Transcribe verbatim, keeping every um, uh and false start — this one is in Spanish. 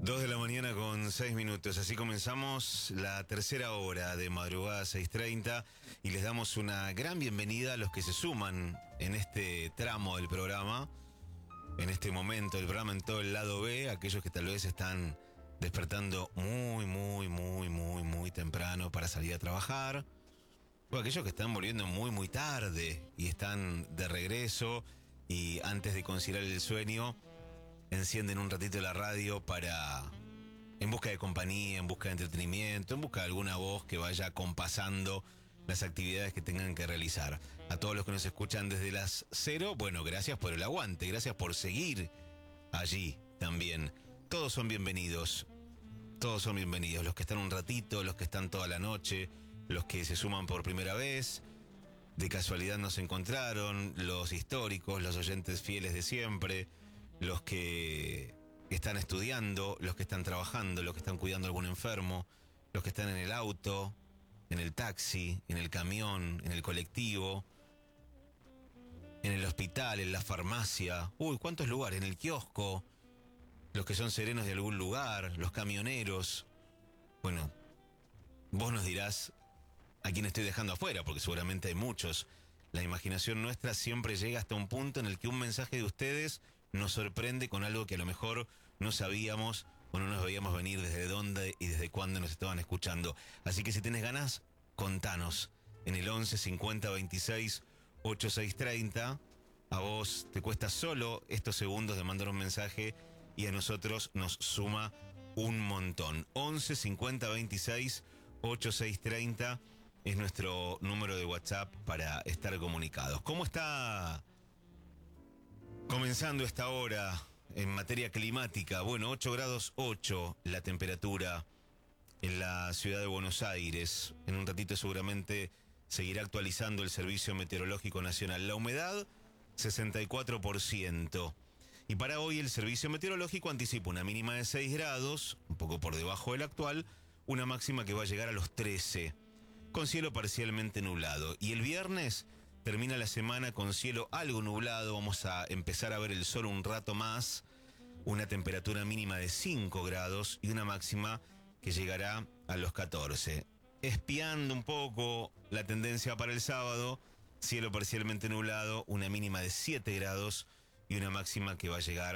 Dos de la mañana con seis minutos, así comenzamos la tercera hora de Madrugada seis treinta y les damos una gran bienvenida a los que se suman en este tramo del programa, en este momento del programa en todo el lado B, aquellos que tal vez están despertando muy, muy, muy, muy, muy temprano para salir a trabajar, o aquellos que están volviendo muy, muy tarde y están de regreso y antes de conciliar el sueño, encienden un ratito la radio para, en busca de compañía, en busca de entretenimiento, en busca de alguna voz que vaya acompasando las actividades que tengan que realizar. A todos los que nos escuchan desde las cero, bueno, gracias por el aguante, gracias por seguir allí también. Todos son bienvenidos, todos son bienvenidos, los que están un ratito, los que están toda la noche, los que se suman por primera vez, de casualidad nos encontraron, los históricos, los oyentes fieles de siempre, los que están estudiando, los que están trabajando, los que están cuidando a algún enfermo, los que están en el auto, en el taxi, en el camión, en el colectivo, en el hospital, en la farmacia, uy, cuántos lugares, en el kiosco, los que son serenos de algún lugar, los camioneros. Bueno, vos nos dirás a quién estoy dejando afuera, porque seguramente hay muchos. La imaginación nuestra siempre llega hasta un punto en el que un mensaje de ustedes nos sorprende con algo que a lo mejor no sabíamos o no nos veíamos venir desde dónde y desde cuándo nos estaban escuchando. Así que si tenés ganas, contanos en el once cincuenta veintiséis ochenta y seis treinta. A vos te cuesta solo estos segundos de mandar un mensaje y a nosotros nos suma un montón. once cincuenta veintiséis ochenta y seis treinta es nuestro número de WhatsApp para estar comunicados. ¿Cómo está comenzando esta hora en materia climática? Bueno, ocho grados ocho la temperatura en la ciudad de Buenos Aires. En un ratito seguramente seguirá actualizando el Servicio Meteorológico Nacional. La humedad, sesenta y cuatro por ciento. Y para hoy el Servicio Meteorológico anticipa una mínima de seis grados, un poco por debajo del actual, una máxima que va a llegar a los trece, con cielo parcialmente nublado. Y el viernes termina la semana con cielo algo nublado, vamos a empezar a ver el sol un rato más, una temperatura mínima de cinco grados y una máxima que llegará a los catorce. Espiando un poco la tendencia para el sábado, cielo parcialmente nublado, una mínima de siete grados y una máxima que va a llegar